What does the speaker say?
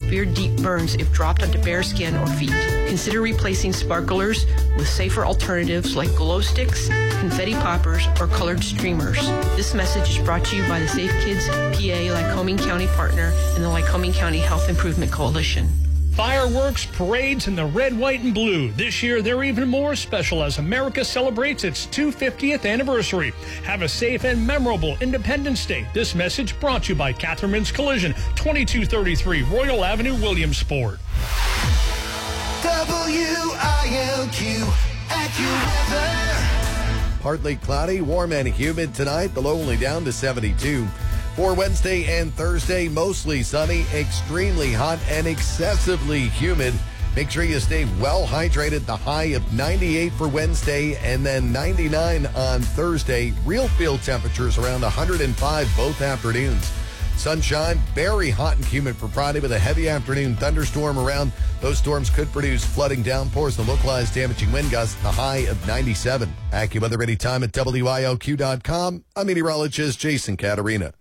severe deep burns if dropped onto bare skin or feet. Consider replacing sparklers with safer alternatives like glow sticks, confetti poppers, or colored streamers. This message is brought to you by the Safe Kids PA Lycoming County Partner and the Lycoming County Health Improvement Coalition. Fireworks, parades, and the red, white, and blue. This year, they're even more special as America celebrates its 250th anniversary. Have a safe and memorable Independence Day. This message brought to you by Catherman's Collision, 2233 Royal Avenue, Williamsport. WILQ AccuWeather. Partly cloudy, warm and humid tonight. The low only down to 72. For Wednesday and Thursday, mostly sunny, extremely hot, and excessively humid. Make sure you stay well hydrated. The high of 98 for Wednesday and then 99 on Thursday. Real field temperatures around 105 both afternoons. Sunshine, very hot and humid for Friday with a heavy afternoon thunderstorm around. Those storms could produce flooding downpours and localized damaging wind gusts. The high of 97. AccuWeather anytime at WILQ.com. I'm meteorologist Jason Caterina.